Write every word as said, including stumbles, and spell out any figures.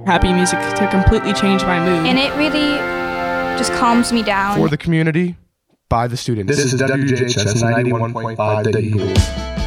happy music to completely change my mood. And it really just calms me down. For the community, by the students. This is W J H S ninety-one point five The Eagle.